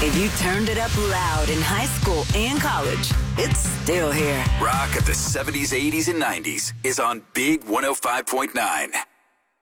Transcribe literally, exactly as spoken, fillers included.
If you turned it up loud in high school and college, it's still here. Rock of the seventies, eighties, and nineties is on Big one oh five point nine.